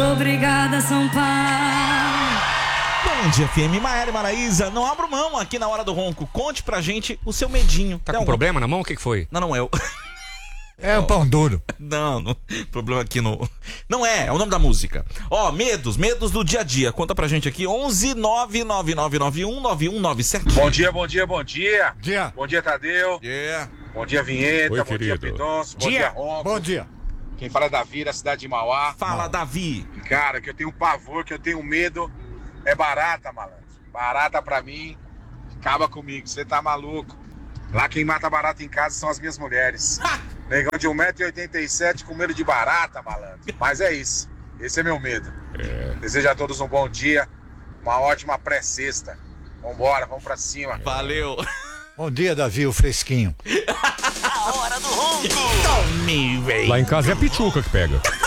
obrigada, São Paulo. Bom dia, FM. Maiara e Maraísa, não abro mão aqui na hora do ronco. Conte pra gente o seu medinho. Tá com problema na mão? O que foi? Não é o... É o pão duro. Não, problema aqui no... Não é o nome da música. Ó, medos do dia a dia. Conta pra gente aqui, 11 99991 9197. Bom dia, bom dia, bom dia. Dia. Bom dia, Tadeu. Yeah. Bom dia, Vinheta. Oi, bom querido. dia, Pidonço. Bom dia, Ronco. Bom dia. Quem fala é Davi, da cidade de Mauá. Fala, Davi. Cara, que eu tenho pavor, que eu tenho medo, é barata, malandro. Barata pra mim, acaba comigo, você tá maluco. Lá quem mata barata em casa são as minhas mulheres. Negão de 1,87m com medo de barata, malandro. Mas é isso, esse é meu medo. Desejo a todos um bom dia, uma ótima pré-sexta. Vambora, vamos pra cima. Valeu. Bom dia, Davi, o fresquinho. A hora do ronco. Tome, velho. Lá em casa é a pichuca que pega.